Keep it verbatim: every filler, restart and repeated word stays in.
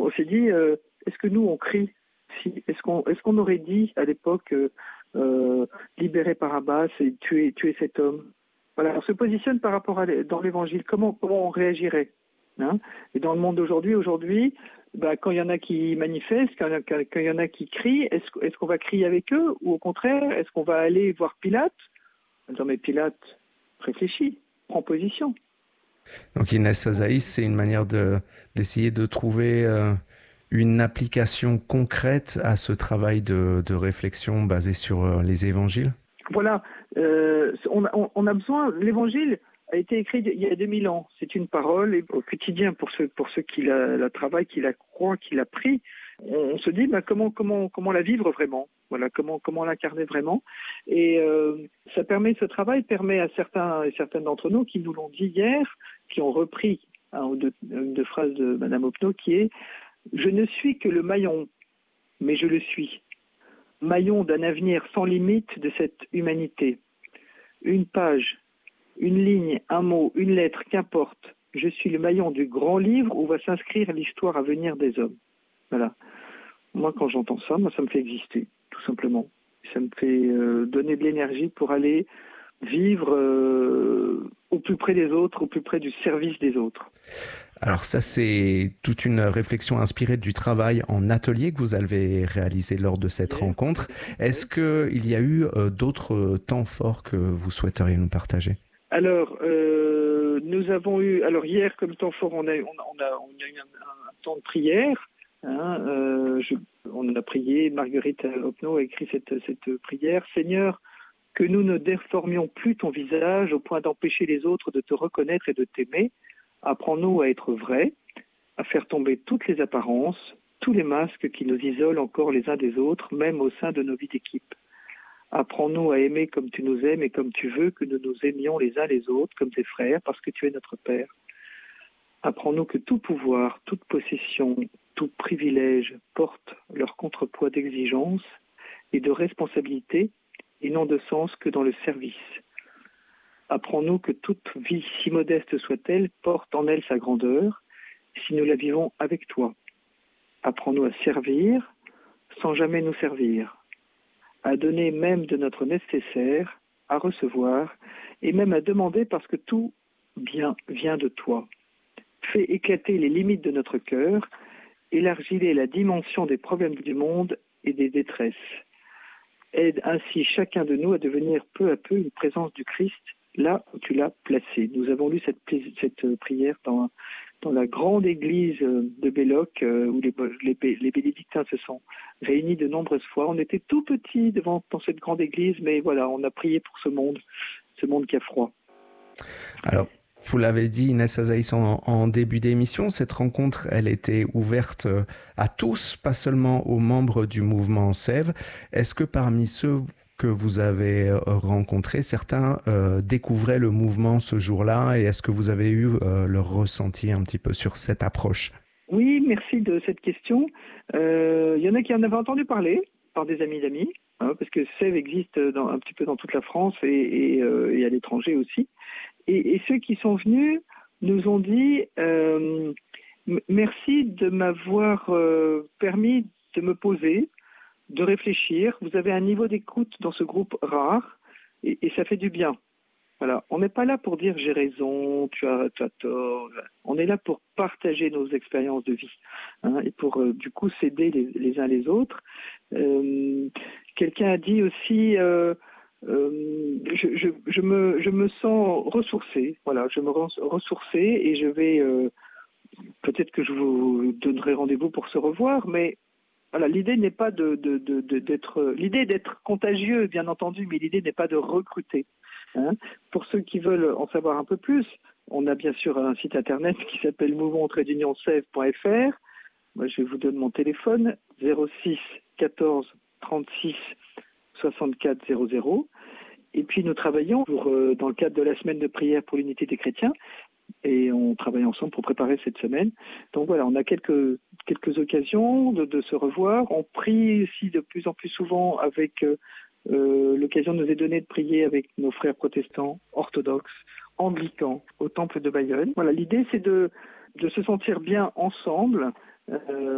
on s'est dit, euh, est-ce que nous, on crie si, Est-ce qu'on, est-ce qu'on aurait dit à l'époque, euh, euh, libérer Barabbas et tuer, tuer cet homme? Voilà, on se positionne par rapport à dans l'Évangile. Comment, comment on réagirait, hein? Et dans le monde d'aujourd'hui, aujourd'hui, bah, quand il y en a qui manifestent, quand, quand, quand il y en a qui crient, est-ce, est-ce qu'on va crier avec eux ou au contraire, est-ce qu'on va aller voir Pilate en disant, mais Pilate, réfléchis, prends position. Donc Inès Sazaïs, c'est une manière de, d'essayer de trouver euh, une application concrète à ce travail de, de réflexion basé sur euh, les évangiles. Voilà, euh, on, on, on a besoin, l'évangile a été écrit il y a deux mille ans. C'est une parole et au quotidien pour ceux, pour ceux qui la, la travaillent, qui la croient, qui la prient. On, on se dit bah, comment, comment, comment la vivre vraiment. Voilà, comment, comment l'incarner vraiment. Et euh, ça permet, ce travail permet à certains et certaines d'entre nous qui nous l'ont dit hier, qui ont repris un ou deux, une deux phrases de Madame Opnaud, qui est « Je ne suis que le maillon, mais je le suis ». Maillon d'un avenir sans limite de cette humanité. Une page, une ligne, un mot, une lettre, qu'importe. Je suis le maillon du grand livre où va s'inscrire l'histoire à venir des hommes. Voilà. Moi, quand j'entends ça, moi, ça me fait exister, tout simplement. Ça me fait euh, donner de l'énergie pour aller vivre euh, au plus près des autres, au plus près du service des autres. Alors ça, c'est toute une réflexion inspirée du travail en atelier que vous avez réalisé lors de cette Hier, rencontre. Est-ce qu'il y a eu euh, d'autres temps forts que vous souhaiteriez nous partager? Alors, euh, nous avons eu, alors hier, comme temps fort, on a, on a, on a, on a eu un, un, un temps de prière. Hein, euh, je, on a prié, Marguerite Opnaud a écrit cette, cette prière. Seigneur, que nous ne déformions plus ton visage au point d'empêcher les autres de te reconnaître et de t'aimer. Apprends-nous à être vrais, à faire tomber toutes les apparences, tous les masques qui nous isolent encore les uns des autres, même au sein de nos vies d'équipe. Apprends-nous à aimer comme tu nous aimes et comme tu veux que nous nous aimions les uns les autres, comme tes frères, parce que tu es notre Père. Apprends-nous que tout pouvoir, toute possession, tout privilège portent leur contrepoids d'exigence et de responsabilité, et non de sens que dans le service. Apprends-nous que toute vie, si modeste soit-elle, porte en elle sa grandeur, si nous la vivons avec toi. Apprends-nous à servir sans jamais nous servir, à donner même de notre nécessaire, à recevoir, et même à demander parce que tout bien vient de toi. Fais éclater les limites de notre cœur, élargis-les la dimension des problèmes du monde et des détresses. Aide ainsi chacun de nous à devenir peu à peu une présence du Christ là où tu l'as placé. Nous avons lu cette, cette prière dans, dans la grande église de Belloc, où les, les, les bénédictins se sont réunis de nombreuses fois. On était tout petits devant dans cette grande église, mais voilà, on a prié pour ce monde, ce monde qui a froid. Alors, vous l'avez dit, Inès Sazaïs, en, en début d'émission, cette rencontre, elle était ouverte à tous, pas seulement aux membres du mouvement Sève. Est-ce que parmi ceux que vous avez rencontrés, certains euh, découvraient le mouvement ce jour-là, et est-ce que vous avez eu euh, leur ressenti un petit peu sur cette approche? Oui, merci de cette question. Euh, il y en a qui en avaient entendu parler par des amis d'amis, hein, parce que Sève existe dans, un petit peu dans toute la France et, et, euh, et à l'étranger aussi. Et, et ceux qui sont venus nous ont dit euh, m- merci de m'avoir euh, permis de me poser, de réfléchir. Vous avez un niveau d'écoute dans ce groupe rare et, et ça fait du bien. Voilà, on n'est pas là pour dire j'ai raison, tu as, tu as tort. On est là pour partager nos expériences de vie, hein, et pour euh, du coup s'aider les, les uns les autres. Euh, quelqu'un a dit aussi euh, euh, je, je, je, me, je me sens ressourcé. Voilà, je me rends ressourcé et je vais euh, peut-être que je vous donnerai rendez-vous pour se revoir, mais voilà, l'idée n'est pas de, de, de, de d'être l'idée d'être contagieux, bien entendu, mais l'idée n'est pas de recruter. Hein. Pour ceux qui veulent en savoir un peu plus, on a bien sûr un site internet qui s'appelle mouvement trait d'union sève point f r. Moi, je vous donne mon téléphone zéro six quatorze trente-six soixante-quatre zéro zéro. Et puis nous travaillons pour, euh, dans le cadre de la semaine de prière pour l'unité des chrétiens, et on travaille ensemble pour préparer cette semaine. Donc voilà, on a quelques quelques occasions de, de se revoir. On prie aussi de plus en plus souvent avec euh, euh, l'occasion nous est donnée de prier avec nos frères protestants, orthodoxes, anglicans au temple de Bayonne. Voilà, l'idée c'est de de se sentir bien ensemble. Euh,